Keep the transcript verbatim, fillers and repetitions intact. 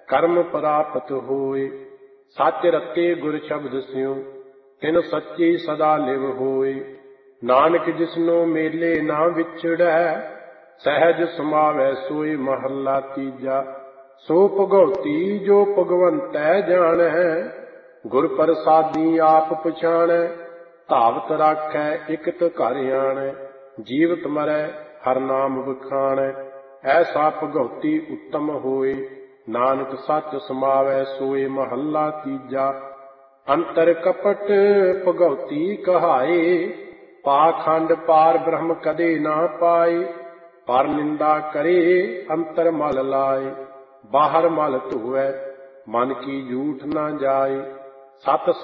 ਕਰਮ ਪ੍ਰਾਪਤ ਹੋਏ। ਸੱਚ ਰਤੇ ਗੁਰ ਸ਼ਬਦ ਸਿਉ ਤਿਨ ਸੱਚੀ ਸਦਾ ਲਿਵ ਹੋਏ। ਨਾਨਕ ਜਿਸਨੋ ਮੇਲੇ ਨਾ ਵਿਛੜੈ ਸਹਿਜ ਸਮਾਵੈ ਸੋਈ ਮਹੱਲਾ ਤੀਜਾ। ਸੋ ਭਗਉਤੀ ਜੋ ਭਗਵੰਤੈ ਜਾਣੈ ਗੁਰ ਪ੍ਰਸਾਦੀ ਆਪ ਪਛਾਣੈ। ਧਾਵਤ ਰਾਖੈ ਇਕਤ ਘਰ ਆਣੈ ਜੀਵਤ ਮਰੈ ਹਰ ਨਾਮ ਵਖਾਣੈ। ਐਸਾ ਭਗਉਤੀ ਉੱਤਮ ਹੋਏ ਨਾਨਕ ਸੱਚ ਸਮਾਵੈ ਸੋਏ ਮਹੱਲਾ ਤੀਜਾ। ਅੰਤਰ ਕਪਟ ਭਗਉਤੀ ਕਹਾਏ ਪਾਖੰਡ ਪਾਰ ਬ੍ਰਹਮ ਕਦੇ ਨਾ ਪਾਏ। ਪਰ ਨਿੰਦਾ ਕਰੇ ਅੰਤਰ ਮਲ ਲਾਏ ਬਾਹਰ ਮਲ ਧੋਵੈ ਮਨ ਕੀ ਝੂਠ ਨਾ ਜਾਏ। ਸਤ